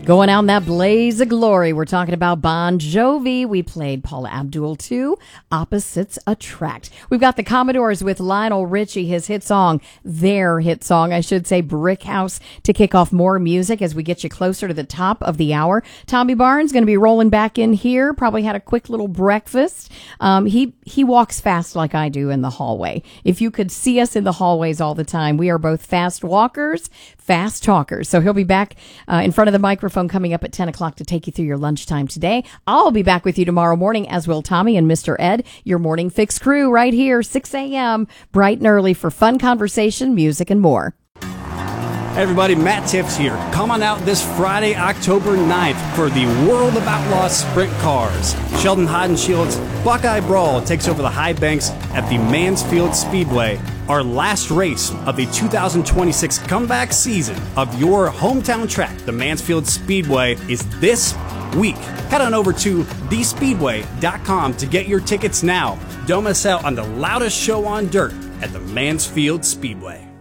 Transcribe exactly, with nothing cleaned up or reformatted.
Going out in that blaze of glory, we're talking about Bon Jovi. We played Paula Abdul two, Opposites Attract. We've got the Commodores with Lionel Richie, his hit song, their hit song, I should say, Brick House, to kick off more music as we get you closer to the top of the hour. Tommy Barnes going to be rolling back in here, probably had a quick little breakfast. Um, he, he walks fast like I do in the hallway. If you could see us in the hallways all the time, we are both fast walkers, fast talkers. So he'll be back uh, in front of the microphone coming up at ten o'clock to take you through your lunchtime today. I'll be back with you tomorrow morning, as will Tommy and Mister Ed, your morning fix crew right here, six a.m., bright and early for fun conversation, music, and more. Hey everybody, Matt Tiffs here. Come on out this Friday, October ninth for the World of Outlaws Sprint Cars. Sheldon Hoddenshield's Buckeye Brawl takes over the high banks at the Mansfield Speedway. Our last race of the two thousand twenty-six comeback season of your hometown track, the Mansfield Speedway, is this week. Head on over to the speedway dot com to get your tickets now. Don't miss out on the loudest show on dirt at the Mansfield Speedway.